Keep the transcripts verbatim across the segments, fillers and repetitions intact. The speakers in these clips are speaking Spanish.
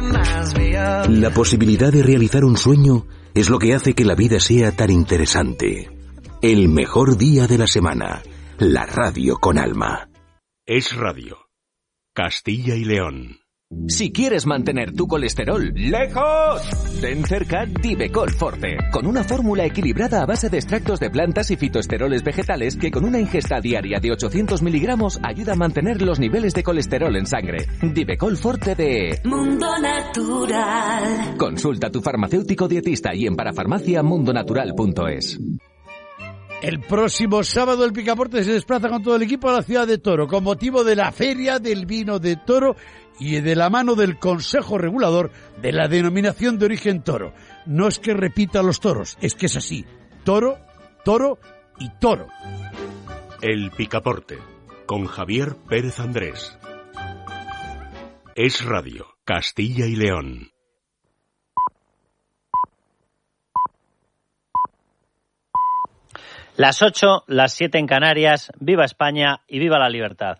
La posibilidad de realizar un sueño es lo que hace que la vida sea tan interesante. El mejor día de la semana. La radio con alma. Es Radio. Castilla y León. Si quieres mantener tu colesterol lejos, ten cerca Divecol Forte, con una fórmula equilibrada a base de extractos de plantas y fitoesteroles vegetales que con una ingesta diaria de ochocientos miligramos ayuda a mantener los niveles de colesterol en sangre. Divecol Forte de Mundo Natural. Consulta a tu farmacéutico dietista y en parafarmacia mundonatural punto es. El próximo sábado el Picaporte se desplaza con todo el equipo a la ciudad de Toro con motivo de la Feria del Vino de Toro y de la mano del Consejo Regulador de la Denominación de Origen Toro. No es que repita los toros, es que es así. Toro, toro y toro. El Picaporte, con Javier Pérez Andrés. Es Radio, Castilla y León. Las ocho, las siete en Canarias. Viva España y viva la libertad.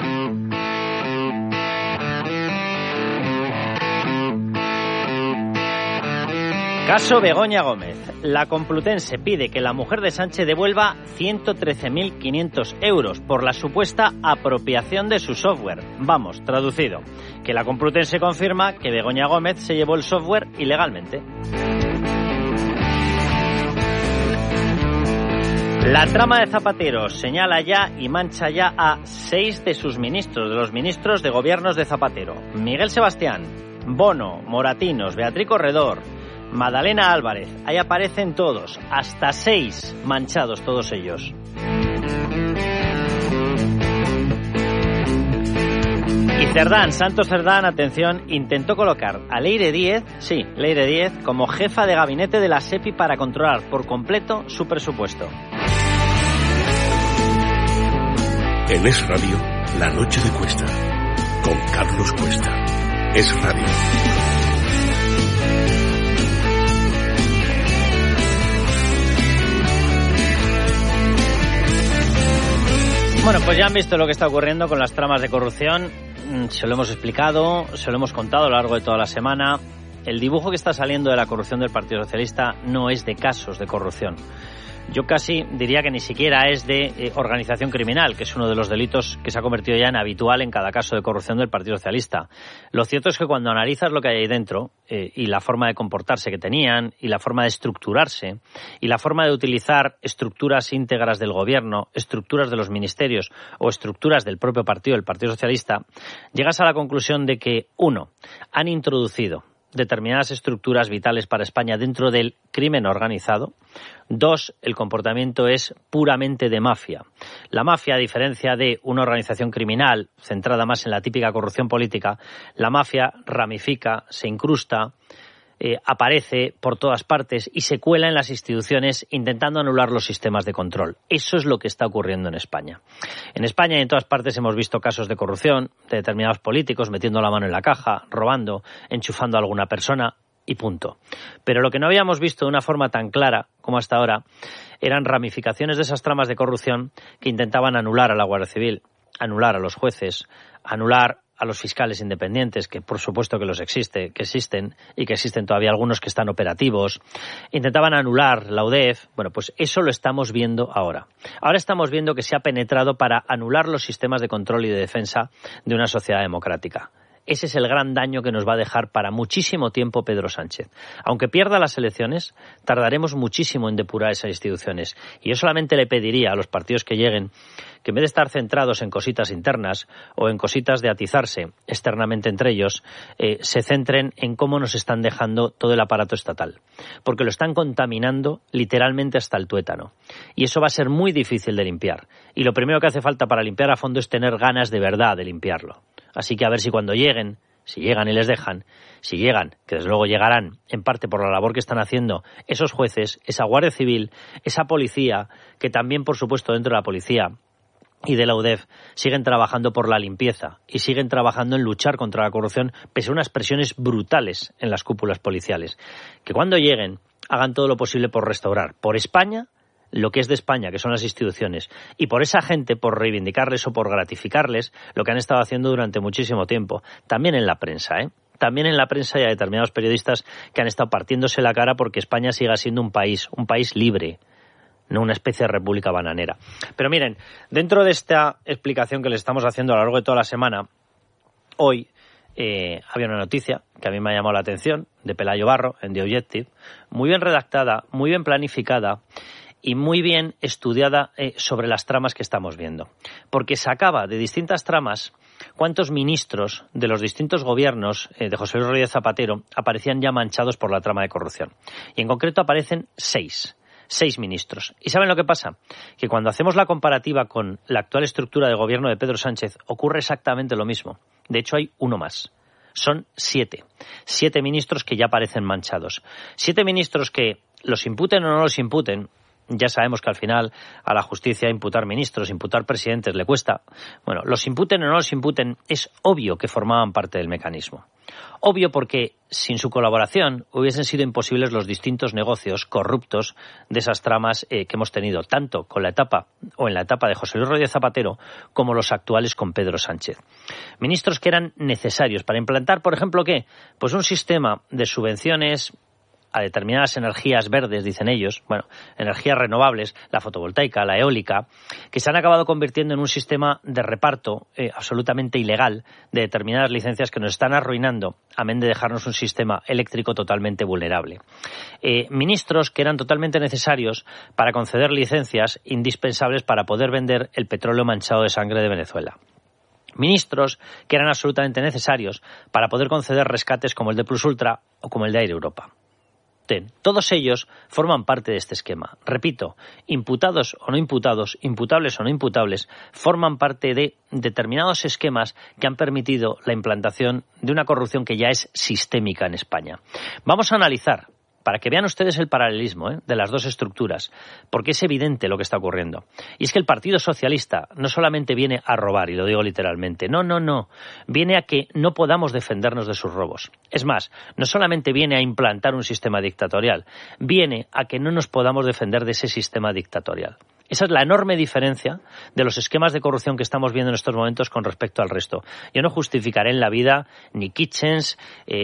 Caso Begoña Gómez. La Complutense pide que la mujer de Sánchez devuelva ciento trece mil quinientos euros por la supuesta apropiación de su software. Vamos, traducido, que la Complutense confirma que Begoña Gómez se llevó el software ilegalmente. La trama de Zapatero señala ya y mancha ya a seis de sus ministros, de los ministros de gobiernos de Zapatero. Miguel Sebastián, Bono, Moratinos, Beatriz Corredor, Madalena Álvarez. Ahí aparecen todos, hasta seis manchados todos ellos. Y Cerdán, Santos Cerdán, atención, intentó colocar a Leire Díez, sí, Leire Díez, como jefa de gabinete de la SEPI para controlar por completo su presupuesto. En Es Radio, la noche de Cuesta, con Carlos Cuesta. Es Radio. Bueno, pues ya han visto lo que está ocurriendo con las tramas de corrupción. Se lo hemos explicado, se lo hemos contado a lo largo de toda la semana. El dibujo que está saliendo de la corrupción del Partido Socialista no es de casos de corrupción. Yo casi diría que ni siquiera es de eh, organización criminal, que es uno de los delitos que se ha convertido ya en habitual en cada caso de corrupción del Partido Socialista. Lo cierto es que cuando analizas lo que hay ahí dentro eh, y la forma de comportarse que tenían y la forma de estructurarse y la forma de utilizar estructuras íntegras del gobierno, estructuras de los ministerios o estructuras del propio partido, el Partido Socialista, llegas a la conclusión de que, uno, han introducido determinadas estructuras vitales para España dentro del crimen organizado. Dos, el comportamiento es puramente de mafia. La mafia, a diferencia de una organización criminal centrada más en la típica corrupción política, la mafia ramifica, se incrusta, eh, aparece por todas partes y se cuela en las instituciones intentando anular los sistemas de control. Eso es lo que está ocurriendo en España. En España y en todas partes hemos visto casos de corrupción de determinados políticos metiendo la mano en la caja, robando, enchufando a alguna persona y punto. Pero lo que no habíamos visto de una forma tan clara como hasta ahora eran ramificaciones de esas tramas de corrupción que intentaban anular a la Guardia Civil, anular a los jueces, anular a los fiscales independientes, que por supuesto que los existe, que existen y que existen todavía algunos que están operativos. Intentaban anular la U D E F. Bueno, pues eso lo estamos viendo ahora. Ahora estamos viendo que se ha penetrado para anular los sistemas de control y de defensa de una sociedad democrática. Ese es el gran daño que nos va a dejar para muchísimo tiempo Pedro Sánchez. Aunque pierda las elecciones, tardaremos muchísimo en depurar esas instituciones. Y yo solamente le pediría a los partidos que lleguen que en vez de estar centrados en cositas internas o en cositas de atizarse externamente entre ellos, eh, se centren en cómo nos están dejando todo el aparato estatal. Porque lo están contaminando literalmente hasta el tuétano. Y eso va a ser muy difícil de limpiar. Y lo primero que hace falta para limpiar a fondo es tener ganas de verdad de limpiarlo. Así que a ver si cuando lleguen, si llegan y les dejan, si llegan, que desde luego llegarán, en parte por la labor que están haciendo esos jueces, esa Guardia Civil, esa policía, que también, por supuesto, dentro de la policía y de la U D E F siguen trabajando por la limpieza y siguen trabajando en luchar contra la corrupción, pese a unas presiones brutales en las cúpulas policiales. Que cuando lleguen hagan todo lo posible por restaurar por España lo que es de España, que son las instituciones, y por esa gente, por reivindicarles o por gratificarles lo que han estado haciendo durante muchísimo tiempo. También en la prensa, ¿eh? también en la prensa y a determinados periodistas que han estado partiéndose la cara porque España siga siendo un país, un país libre, no una especie de república bananera. Pero miren, dentro de esta explicación que les estamos haciendo a lo largo de toda la semana, hoy eh, había una noticia que a mí me ha llamado la atención, de Pelayo Barro, en The Objective, muy bien redactada, muy bien planificada y muy bien estudiada eh, sobre las tramas que estamos viendo. Porque sacaba de distintas tramas cuántos ministros de los distintos gobiernos eh, de José Luis Rodríguez Zapatero aparecían ya manchados por la trama de corrupción. Y en concreto aparecen seis. Seis ministros. ¿Y saben lo que pasa? Que cuando hacemos la comparativa con la actual estructura de gobierno de Pedro Sánchez, ocurre exactamente lo mismo. De hecho, hay uno más. Son siete. Siete ministros que ya aparecen manchados. Siete ministros que, los imputen o no los imputen, ya sabemos que al final a la justicia imputar ministros, imputar presidentes le cuesta. Bueno, los imputen o no los imputen, es obvio que formaban parte del mecanismo. Obvio porque sin su colaboración hubiesen sido imposibles los distintos negocios corruptos de esas tramas eh, que hemos tenido, tanto con la etapa o en la etapa de José Luis Rodríguez Zapatero como los actuales con Pedro Sánchez. Ministros que eran necesarios para implantar, por ejemplo, ¿qué? Pues un sistema de subvenciones a determinadas energías verdes, dicen ellos, bueno, energías renovables, la fotovoltaica, la eólica, que se han acabado convirtiendo en un sistema de reparto eh, absolutamente ilegal de determinadas licencias que nos están arruinando, amén de dejarnos un sistema eléctrico totalmente vulnerable. Eh, ministros que eran totalmente necesarios para conceder licencias indispensables para poder vender el petróleo manchado de sangre de Venezuela. Ministros que eran absolutamente necesarios para poder conceder rescates como el de Plus Ultra o como el de Air Europa. Todos ellos forman parte de este esquema. Repito, imputados o no imputados, imputables o no imputables, forman parte de determinados esquemas que han permitido la implantación de una corrupción que ya es sistémica en España. Vamos a analizar, para que vean ustedes el paralelismo ¿eh? de las dos estructuras, porque es evidente lo que está ocurriendo. Y es que el Partido Socialista no solamente viene a robar, y lo digo literalmente, no, no, no, viene a que no podamos defendernos de sus robos. Es más, no solamente viene a implantar un sistema dictatorial, viene a que no nos podamos defender de ese sistema dictatorial. Esa es la enorme diferencia de los esquemas de corrupción que estamos viendo en estos momentos con respecto al resto. Yo no justificaré en la vida ni Kitchens,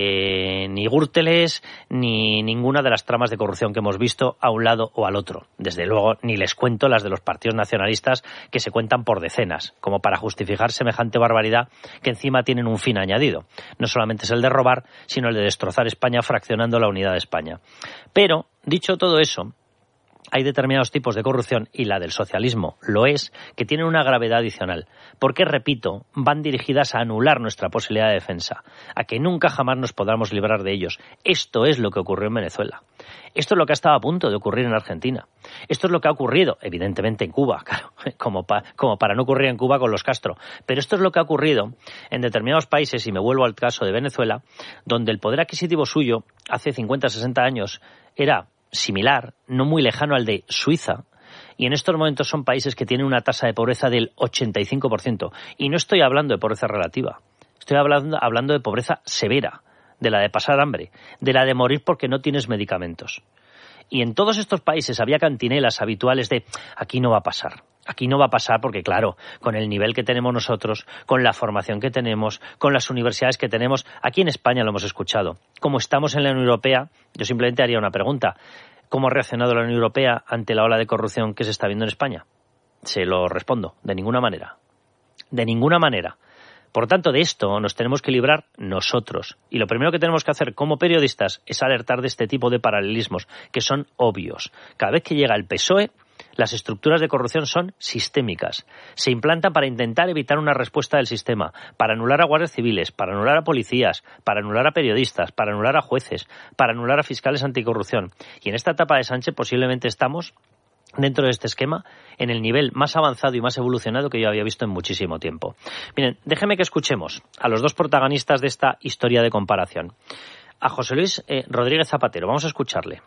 eh, ni Gürteles, ni ninguna de las tramas de corrupción que hemos visto a un lado o al otro. Desde luego, ni les cuento las de los partidos nacionalistas que se cuentan por decenas, como para justificar semejante barbaridad que encima tienen un fin añadido. No solamente es el de robar, sino el de destrozar España fraccionando la unidad de España. Pero, dicho todo eso, hay determinados tipos de corrupción, y la del socialismo lo es, que tienen una gravedad adicional. Porque, repito, van dirigidas a anular nuestra posibilidad de defensa, a que nunca jamás nos podamos librar de ellos. Esto es lo que ocurrió en Venezuela. Esto es lo que ha estado a punto de ocurrir en Argentina. Esto es lo que ha ocurrido, evidentemente, en Cuba, claro, como, pa, como para no ocurrir en Cuba con los Castro. Pero esto es lo que ha ocurrido en determinados países, y me vuelvo al caso de Venezuela, donde el poder adquisitivo suyo, hace cincuenta, sesenta años, era similar, no muy lejano al de Suiza, y en estos momentos son países que tienen una tasa de pobreza del ochenta y cinco por ciento. Y no estoy hablando de pobreza relativa, estoy hablando, hablando de pobreza severa, de la de pasar hambre, de la de morir porque no tienes medicamentos. Y en todos estos países había cantinelas habituales de aquí no va a pasar. Aquí no va a pasar porque, claro, con el nivel que tenemos nosotros, con la formación que tenemos, con las universidades que tenemos, aquí en España lo hemos escuchado. Como estamos en la Unión Europea, yo simplemente haría una pregunta. ¿Cómo ha reaccionado la Unión Europea ante la ola de corrupción que se está viendo en España? Se lo respondo, de ninguna manera. De ninguna manera. Por tanto, de esto nos tenemos que librar nosotros. Y lo primero que tenemos que hacer como periodistas es alertar de este tipo de paralelismos, que son obvios. Cada vez que llega el P S O E, las estructuras de corrupción son sistémicas. Se implantan para intentar evitar una respuesta del sistema, para anular a guardias civiles, para anular a policías, para anular a periodistas, para anular a jueces, para anular a fiscales anticorrupción. Y en esta etapa de Sánchez posiblemente estamos, dentro de este esquema, en el nivel más avanzado y más evolucionado que yo había visto en muchísimo tiempo. Miren, déjenme que escuchemos a los dos protagonistas de esta historia de comparación. A José Luis eh, Rodríguez Zapatero. Vamos a escucharle.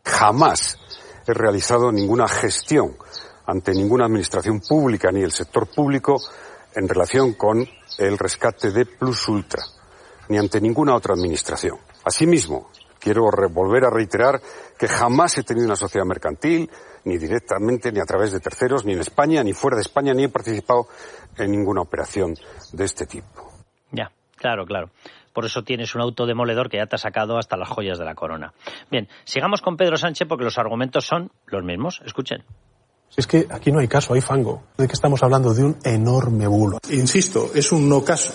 Jamás he realizado ninguna gestión ante ninguna administración pública ni el sector público en relación con el rescate de Plus Ultra, ni ante ninguna otra administración. Asimismo, quiero volver a reiterar que jamás he tenido una sociedad mercantil, ni directamente, ni a través de terceros, ni en España, ni fuera de España, ni he participado en ninguna operación de este tipo. Ya, claro, claro. por eso tienes un auto demoledor que ya te ha sacado hasta las joyas de la corona. Bien, sigamos con Pedro Sánchez porque los argumentos son los mismos. Escuchen. Es que aquí no hay caso, hay fango. ¿De qué estamos hablando? De un enorme bulo. Insisto, es un no caso.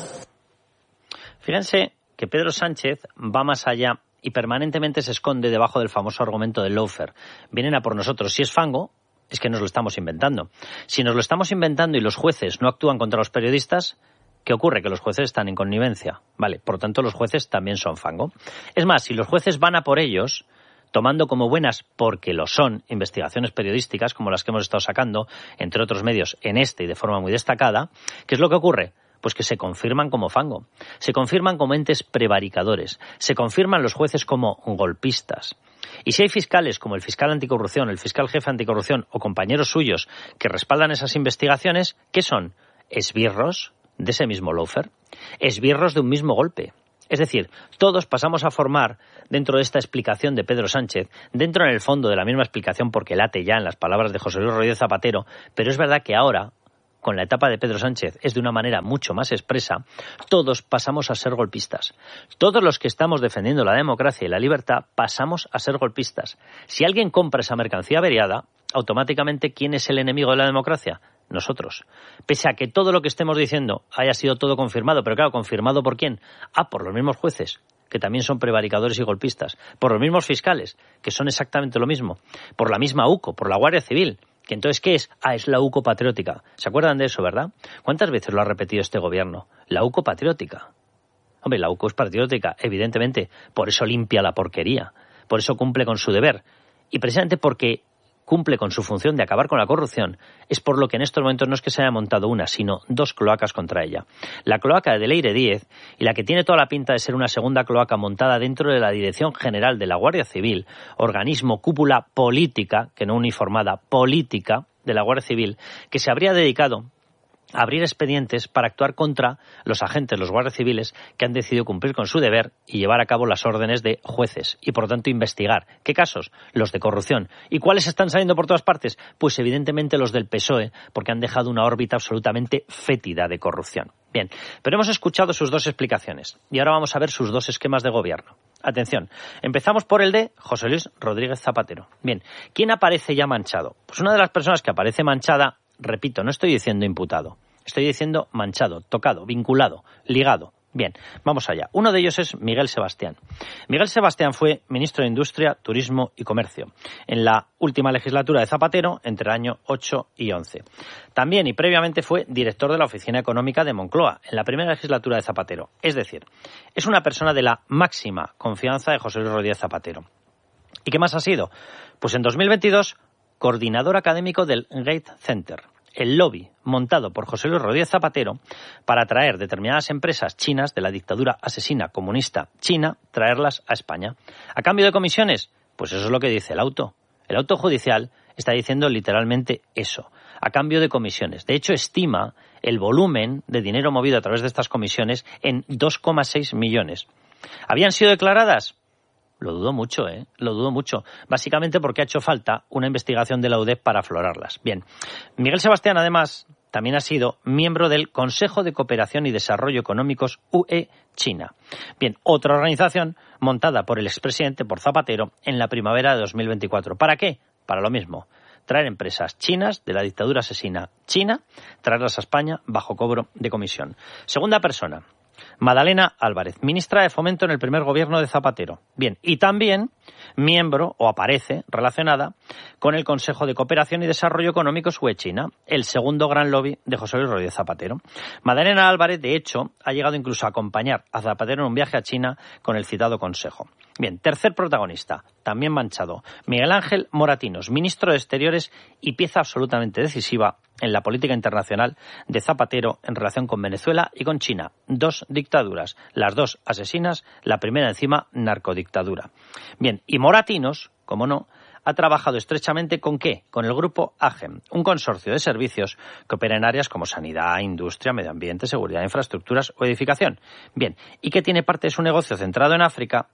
Fíjense que Pedro Sánchez va más allá y permanentemente se esconde debajo del famoso argumento del lawfare. Vienen a por nosotros. Si es fango, es que nos lo estamos inventando. Si nos lo estamos inventando y los jueces no actúan contra los periodistas, ¿qué ocurre? Que los jueces están en connivencia. Vale, por lo tanto los jueces también son fango. Es más, si los jueces van a por ellos, tomando como buenas, porque lo son, investigaciones periodísticas como las que hemos estado sacando, entre otros medios, en este y de forma muy destacada, ¿qué es lo que ocurre? Pues que se confirman como fango, se confirman como entes prevaricadores, se confirman los jueces como golpistas. Y si hay fiscales como el fiscal anticorrupción, el fiscal jefe anticorrupción o compañeros suyos que respaldan esas investigaciones, ¿qué son? Esbirros de ese mismo lawfare, esbirros de un mismo golpe. Es decir, todos pasamos a formar, dentro de esta explicación de Pedro Sánchez, dentro en el fondo de la misma explicación porque late ya en las palabras de José Luis Rodríguez Zapatero, pero es verdad que ahora, con la etapa de Pedro Sánchez, es de una manera mucho más expresa, todos pasamos a ser golpistas. Todos los que estamos defendiendo la democracia y la libertad pasamos a ser golpistas. Si alguien compra esa mercancía averiada, automáticamente, ¿quién es el enemigo de la democracia? Nosotros. Pese a que todo lo que estemos diciendo haya sido todo confirmado, pero claro, ¿confirmado por quién? Ah, por los mismos jueces, que también son prevaricadores y golpistas, por los mismos fiscales, que son exactamente lo mismo, por la misma U C O, por la Guardia Civil, que entonces, ¿qué es? Ah, es la U C O patriótica. ¿Se acuerdan de eso, verdad? ¿Cuántas veces lo ha repetido este gobierno? La U C O patriótica. Hombre, la U C O es patriótica, evidentemente, por eso limpia la porquería, por eso cumple con su deber, y precisamente porque cumple con su función de acabar con la corrupción, es por lo que en estos momentos no es que se haya montado una, sino dos cloacas contra ella. La cloaca de Leire Díez y la que tiene toda la pinta de ser una segunda cloaca montada dentro de la Dirección General de la Guardia Civil, organismo cúpula política, que no uniformada, política de la Guardia Civil, que se habría dedicado a abrir expedientes para actuar contra los agentes, los guardias civiles, que han decidido cumplir con su deber y llevar a cabo las órdenes de jueces y, por lo tanto, investigar. ¿Qué casos? Los de corrupción. ¿Y cuáles están saliendo por todas partes? Pues, evidentemente, los del P S O E, porque han dejado una órbita absolutamente fétida de corrupción. Bien, pero hemos escuchado sus dos explicaciones y ahora vamos a ver sus dos esquemas de gobierno. Atención, empezamos por el de José Luis Rodríguez Zapatero. Bien, ¿quién aparece ya manchado? Pues una de las personas que aparece manchada, repito, no estoy diciendo imputado, estoy diciendo manchado, tocado, vinculado, ligado. Bien, vamos allá. Uno de ellos es Miguel Sebastián. Miguel Sebastián fue ministro de Industria, Turismo y Comercio en la última legislatura de Zapatero entre el año ocho y once. También y previamente fue director de la Oficina Económica de Moncloa en la primera legislatura de Zapatero. Es decir, es una persona de la máxima confianza de José Luis Rodríguez Zapatero. ¿Y qué más ha sido? Pues en dos mil veintidós, coordinador académico del Gate Center, el lobby montado por José Luis Rodríguez Zapatero para traer determinadas empresas chinas de la dictadura asesina comunista china, traerlas a España. ¿A cambio de comisiones? Pues eso es lo que dice el auto. El auto judicial está diciendo literalmente eso, a cambio de comisiones. De hecho, estima el volumen de dinero movido a través de estas comisiones en dos coma seis millones. ¿Habían sido declaradas? Lo dudo mucho, ¿eh? Lo dudo mucho. Básicamente porque ha hecho falta una investigación de la U D E P para aflorarlas. Bien. Miguel Sebastián, además, también ha sido miembro del Consejo de Cooperación y Desarrollo Económicos U E China. Bien, otra organización montada por el expresidente, por Zapatero, en la primavera de dos mil veinticuatro. ¿Para qué? Para lo mismo. Traer empresas chinas de la dictadura asesina china, traerlas a España bajo cobro de comisión. Segunda persona. Madalena Álvarez, ministra de Fomento en el primer gobierno de Zapatero. Bien, y también miembro, o aparece, relacionada con el Consejo de Cooperación y Desarrollo Económicos U E China, el segundo gran lobby de José Luis Rodríguez Zapatero. Madalena Álvarez, de hecho, ha llegado incluso a acompañar a Zapatero en un viaje a China con el citado Consejo. Bien, tercer protagonista, también manchado, Miguel Ángel Moratinos, ministro de Exteriores y pieza absolutamente decisiva en la política internacional de Zapatero en relación con Venezuela y con China. Dos dictaduras, las dos asesinas, la primera encima narcodictadura. Bien, y Moratinos, como no, ha trabajado estrechamente ¿con qué? Con el grupo AGEM, un consorcio de servicios que opera en áreas como sanidad, industria, medio ambiente, seguridad, infraestructuras o edificación. Bien, y que tiene parte de su negocio centrado en África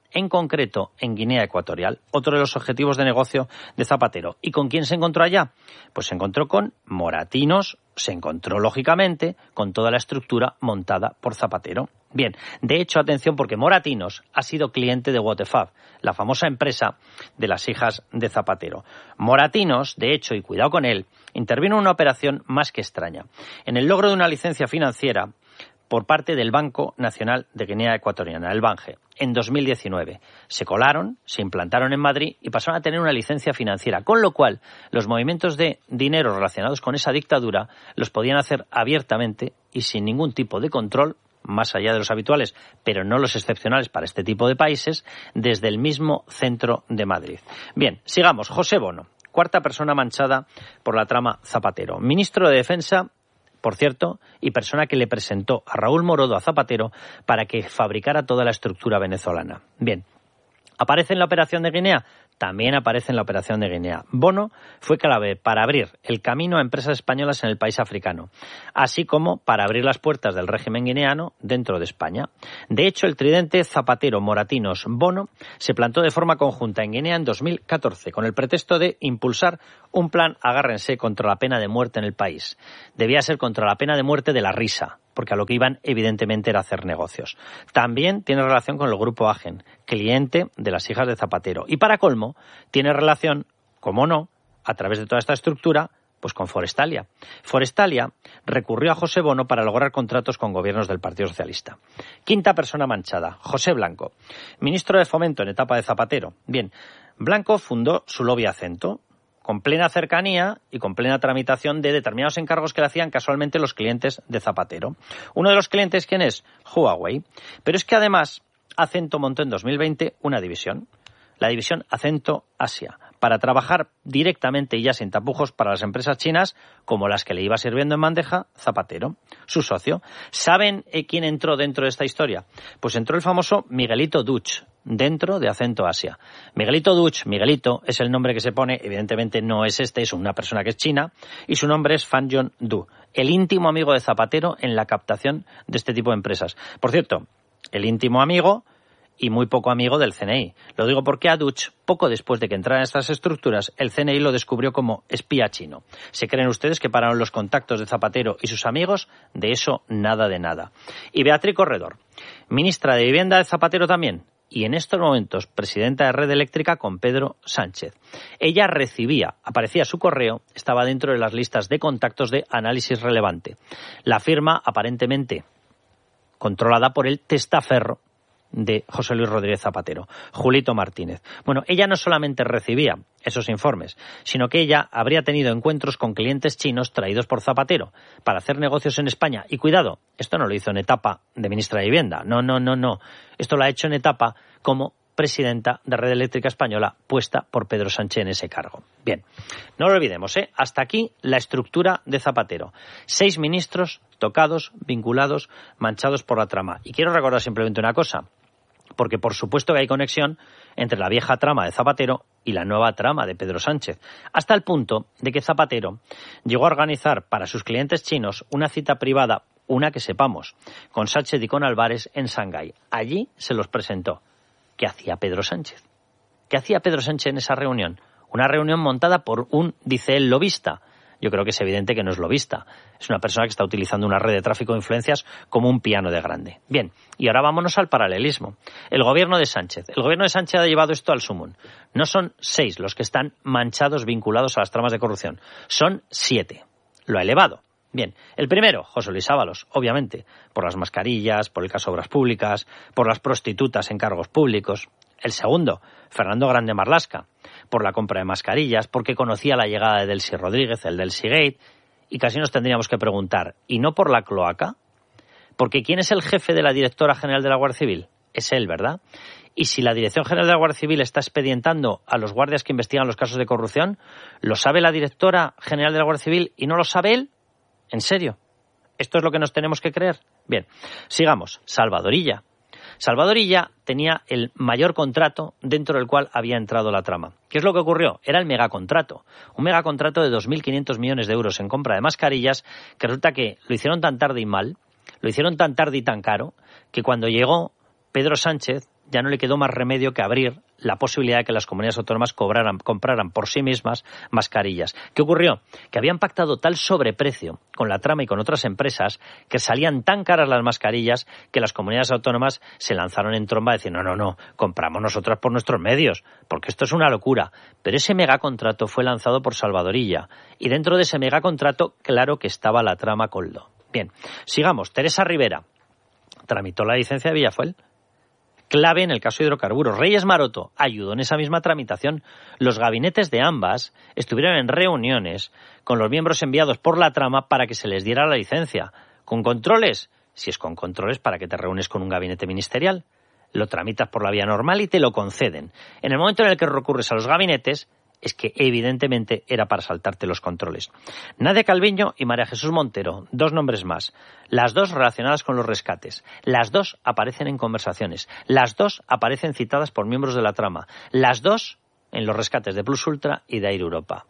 en concreto en Guinea Ecuatorial, otro de los objetivos de negocio de Zapatero. ¿Y con quién se encontró allá? Pues se encontró con Moratinos, se encontró lógicamente con toda la estructura montada por Zapatero. Bien, de hecho, atención, porque Moratinos ha sido cliente de What the Fab, la famosa empresa de las hijas de Zapatero. Moratinos, de hecho, y cuidado con él, intervino en una operación más que extraña, en el logro de una licencia financiera por parte del Banco Nacional de Guinea Ecuatoriana, el BANGE, en dos mil diecinueve. Se colaron, se implantaron en Madrid y pasaron a tener una licencia financiera, con lo cual los movimientos de dinero relacionados con esa dictadura los podían hacer abiertamente y sin ningún tipo de control, más allá de los habituales, pero no los excepcionales para este tipo de países, desde el mismo centro de Madrid. Bien, sigamos. José Bono, cuarta persona manchada por la trama Zapatero. Ministro de Defensa, por cierto, y persona que le presentó a Raúl Morodo a Zapatero para que fabricara toda la estructura venezolana. Bien, ¿aparece en la operación de Guinea? También aparece en la operación de Guinea. Bono fue clave para abrir el camino a empresas españolas en el país africano, así como para abrir las puertas del régimen guineano dentro de España. De hecho, el tridente Zapatero, Moratinos, Bono se plantó de forma conjunta en Guinea en dos mil catorce con el pretexto de impulsar un plan, agárrense, contra la pena de muerte en el país. Debía ser contra la pena de muerte de la risa, porque a lo que iban evidentemente era hacer negocios. También tiene relación con el grupo Agen, cliente de las hijas de Zapatero. Y para colmo, tiene relación, como no, a través de toda esta estructura, pues con Forestalia. Forestalia recurrió a José Bono para lograr contratos con gobiernos del Partido Socialista. Quinta persona manchada, José Blanco, ministro de Fomento en etapa de Zapatero. Bien, Blanco fundó su lobby Acento, con plena cercanía y con plena tramitación de determinados encargos que le hacían casualmente los clientes de Zapatero. Uno de los clientes, ¿quién es? Huawei. Pero es que además Acento montó en dos mil veinte una división, la división Acento Asia, para trabajar directamente y ya sin tapujos para las empresas chinas como las que le iba sirviendo en bandeja Zapatero, su socio. ¿Saben quién entró dentro de esta historia? Pues entró el famoso Miguelito Duch, dentro de Acento Asia. Miguelito Duch, Miguelito, es el nombre que se pone, evidentemente no es este, es una persona que es china, y su nombre es Fan Jong Du, el íntimo amigo de Zapatero en la captación de este tipo de empresas. Por cierto, el íntimo amigo y muy poco amigo del C N I. Lo digo porque a Duch, poco después de que entraran estas estructuras, el C N I lo descubrió como espía chino. ¿Se creen ustedes que pararon los contactos de Zapatero y sus amigos? De eso nada de nada. Y Beatriz Corredor, ministra de Vivienda de Zapatero también, y en estos momentos presidenta de Red Eléctrica con Pedro Sánchez. Ella recibía, aparecía su correo, estaba dentro de las listas de contactos de Análisis Relevante. La firma, aparentemente controlada por el testaferro de José Luis Rodríguez Zapatero, Julito Martínez. Bueno, ella no solamente recibía esos informes, sino que ella habría tenido encuentros con clientes chinos traídos por Zapatero para hacer negocios en España. Y cuidado, esto no lo hizo en etapa de ministra de Vivienda. No, no, no, no. Esto lo ha hecho en etapa como presidenta de Red Eléctrica Española, puesta por Pedro Sánchez en ese cargo. Bien, no lo olvidemos, ¿eh? Hasta aquí la estructura de Zapatero. Seis ministros tocados, vinculados, manchados por la trama. Y quiero recordar simplemente una cosa, porque por supuesto que hay conexión entre la vieja trama de Zapatero y la nueva trama de Pedro Sánchez, hasta el punto de que Zapatero llegó a organizar para sus clientes chinos una cita privada, una que sepamos, con Sánchez y con Álvarez en Shanghái. Allí se los presentó. ¿Qué hacía Pedro Sánchez? ¿Qué hacía Pedro Sánchez en esa reunión? Una reunión montada por un, dice él, lobista. Yo creo que es evidente que no es lobista. Es una persona que está utilizando una red de tráfico de influencias como un piano de grande. Bien, y ahora vámonos al paralelismo. El gobierno de Sánchez. El gobierno de Sánchez ha llevado esto al sumum. No son seis los que están manchados, vinculados a las tramas de corrupción. Son siete. Lo ha elevado. Bien, el primero, José Luis Ábalos, obviamente, por las mascarillas, por el caso Obras Públicas, por las prostitutas en cargos públicos. El segundo, Fernando Grande Marlaska, por la compra de mascarillas, porque conocía la llegada de Delcy Rodríguez, el Delcy Gate, y casi nos tendríamos que preguntar, ¿y no por la cloaca? Porque ¿quién es el jefe de la directora general de la Guardia Civil? Es él, ¿verdad? Y si la Dirección General de la Guardia Civil está expedientando a los guardias que investigan los casos de corrupción, ¿lo sabe la directora general de la Guardia Civil y no lo sabe él? ¿En serio? ¿Esto es lo que nos tenemos que creer? Bien, sigamos. Salvadorilla. Salvadorilla tenía el mayor contrato dentro del cual había entrado la trama. ¿Qué es lo que ocurrió? Era el megacontrato. Un megacontrato de dos mil quinientos millones de euros en compra de mascarillas, que resulta que lo hicieron tan tarde y mal, lo hicieron tan tarde y tan caro, que cuando llegó Pedro Sánchez ya no le quedó más remedio que abrir la posibilidad de que las comunidades autónomas cobraran, compraran por sí mismas mascarillas. ¿Qué ocurrió? Que habían pactado tal sobreprecio con la trama y con otras empresas que salían tan caras las mascarillas que las comunidades autónomas se lanzaron en tromba a decir no, no, no, compramos nosotras por nuestros medios, porque esto es una locura. Pero ese megacontrato fue lanzado por Salvadorilla y dentro de ese megacontrato, claro que estaba la trama Koldo. Bien, sigamos. Teresa Rivera tramitó la licencia de Villafuel. Clave en el caso de hidrocarburos. Reyes Maroto ayudó en esa misma tramitación. Los gabinetes de ambas estuvieron en reuniones con los miembros enviados por la trama para que se les diera la licencia. ¿Con controles? Si es con controles, ¿para qué te reúnes con un gabinete ministerial? Lo tramitas por la vía normal y te lo conceden. En el momento en el que recurres a los gabinetes, es que evidentemente era para saltarte los controles. Nadia Calviño y María Jesús Montero, dos nombres más. Las dos relacionadas con los rescates. Las dos aparecen en conversaciones. Las dos aparecen citadas por miembros de la trama. Las dos en los rescates de Plus Ultra y de Air Europa.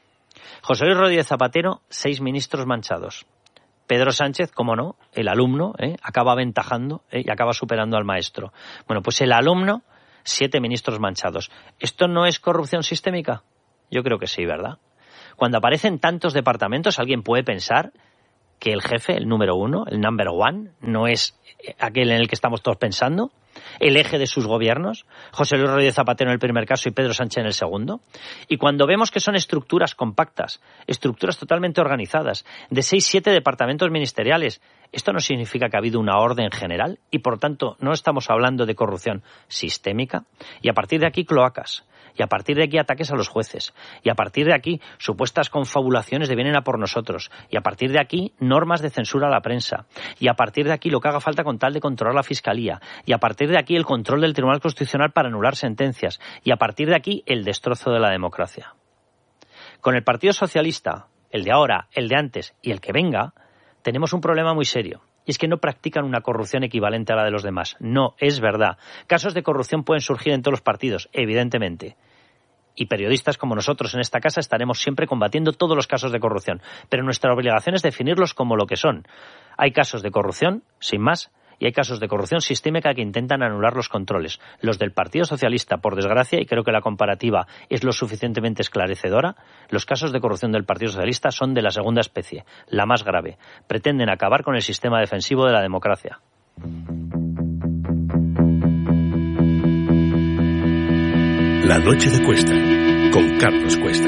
José Luis Rodríguez Zapatero, seis ministros manchados. Pedro Sánchez, como no, el alumno, ¿eh? acaba aventajando ¿eh? y acaba superando al maestro. Bueno, pues el alumno, siete ministros manchados. ¿Esto no es corrupción sistémica? Yo creo que sí, ¿verdad? Cuando aparecen tantos departamentos, ¿alguien puede pensar que el jefe, el número uno, el number one, no es aquel en el que estamos todos pensando? ¿El eje de sus gobiernos? José Luis Rodríguez Zapatero en el primer caso y Pedro Sánchez en el segundo. Y cuando vemos que son estructuras compactas, estructuras totalmente organizadas, de seis, siete departamentos ministeriales, esto no significa que ha habido una orden general y, por tanto, no estamos hablando de corrupción sistémica. Y a partir de aquí, cloacas. Y a partir de aquí ataques a los jueces. Y a partir de aquí supuestas confabulaciones de vienen a por nosotros. Y a partir de aquí normas de censura a la prensa. Y a partir de aquí lo que haga falta con tal de controlar la Fiscalía. Y a partir de aquí el control del Tribunal Constitucional para anular sentencias. Y a partir de aquí el destrozo de la democracia. Con el Partido Socialista, el de ahora, el de antes y el que venga, tenemos un problema muy serio. Y es que no practican una corrupción equivalente a la de los demás. No, es verdad. Casos de corrupción pueden surgir en todos los partidos, evidentemente. Y periodistas como nosotros en esta casa estaremos siempre combatiendo todos los casos de corrupción. Pero nuestra obligación es definirlos como lo que son. Hay casos de corrupción, sin más, y hay casos de corrupción sistémica que intentan anular los controles. Los del Partido Socialista, por desgracia, y creo que la comparativa es lo suficientemente esclarecedora, los casos de corrupción del Partido Socialista son de la segunda especie, la más grave. Pretenden acabar con el sistema defensivo de la democracia. La noche de Cuesta, con Carlos Cuesta.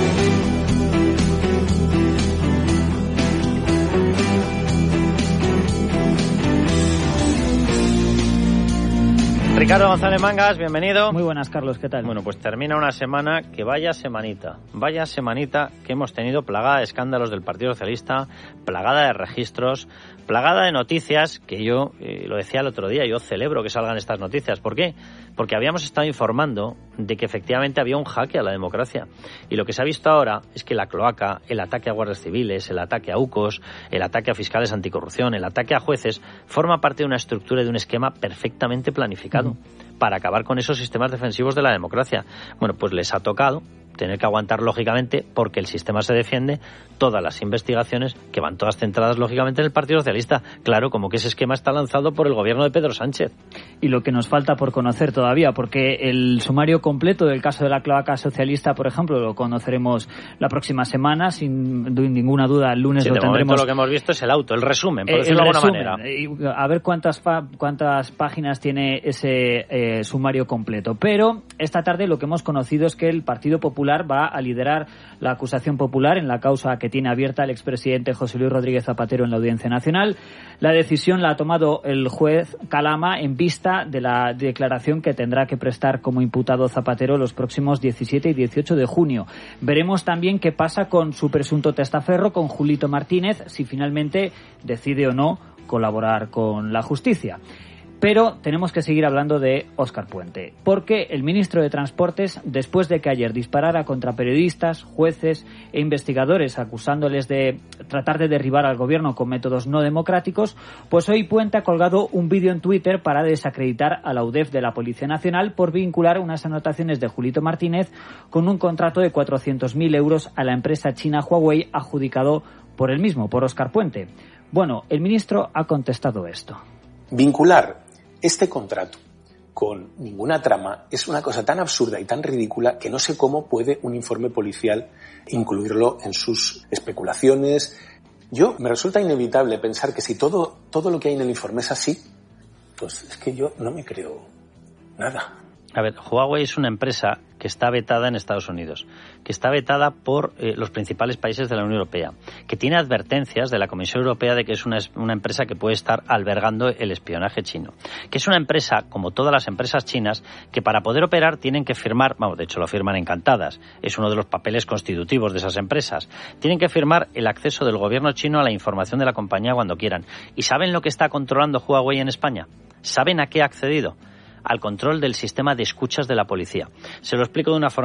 Ricardo González Mangas, bienvenido. Muy buenas, Carlos, ¿qué tal? Bueno, pues termina una semana que vaya semanita, vaya semanita que hemos tenido plagada de escándalos del Partido Socialista, plagada de registros, plagada de noticias, que yo, eh, lo decía el otro día, yo celebro que salgan estas noticias. ¿Por qué? Porque habíamos estado informando de que efectivamente había un jaque a la democracia. Y lo que se ha visto ahora es que la cloaca, el ataque a guardias civiles, el ataque a U C Os, el ataque a fiscales anticorrupción, el ataque a jueces, forma parte de una estructura y de un esquema perfectamente planificado mm. para acabar con esos sistemas defensivos de la democracia. Bueno, pues les ha tocado tener que aguantar, lógicamente, porque el sistema se defiende, todas las investigaciones que van todas centradas, lógicamente, en el Partido Socialista. Claro, como que ese esquema está lanzado por el gobierno de Pedro Sánchez. Y lo que nos falta por conocer todavía, porque el sumario completo del caso de la cloaca socialista, por ejemplo, lo conoceremos la próxima semana, sin ninguna duda, el lunes sí, lo de tendremos. Momento lo que hemos visto es el auto, el resumen, por eh, decirlo de alguna resumen, manera. A ver cuántas, cuántas páginas tiene ese eh, sumario completo. Pero esta tarde lo que hemos conocido es que el Partido Popular va a liderar la acusación popular en la causa que tiene abierta el expresidente José Luis Rodríguez Zapatero en la Audiencia Nacional. La decisión la ha tomado el juez Calama en vista de la declaración que tendrá que prestar como imputado Zapatero los próximos diecisiete y dieciocho de junio. Veremos también qué pasa con su presunto testaferro, con Julito Martínez, si finalmente decide o no colaborar con la justicia. Pero tenemos que seguir hablando de Óscar Puente, porque el ministro de Transportes, después de que ayer disparara contra periodistas, jueces e investigadores acusándoles de tratar de derribar al gobierno con métodos no democráticos, pues hoy Puente ha colgado un vídeo en Twitter para desacreditar a la U D E F de la Policía Nacional por vincular unas anotaciones de Julito Martínez con un contrato de cuatrocientos mil euros a la empresa china Huawei adjudicado por él mismo, por Óscar Puente. Bueno, el ministro ha contestado esto. Vincular este contrato con ninguna trama, es una cosa tan absurda y tan ridícula que no sé cómo puede un informe policial incluirlo en sus especulaciones. Yo, me resulta inevitable pensar que si todo, todo lo que hay en el informe es así, pues es que yo no me creo nada. A ver, Huawei es una empresa que está vetada en Estados Unidos, que está vetada por eh, los principales países de la Unión Europea, que tiene advertencias de la Comisión Europea de que es una, una empresa que puede estar albergando el espionaje chino, que es una empresa, como todas las empresas chinas, que para poder operar tienen que firmar, vamos, de hecho lo firman encantadas, es uno de los papeles constitutivos de esas empresas, tienen que firmar el acceso del gobierno chino a la información de la compañía cuando quieran. ¿Y saben lo que está controlando Huawei en España? ¿Saben a qué ha accedido? Al control del sistema de escuchas de la policía. Se lo explico de una forma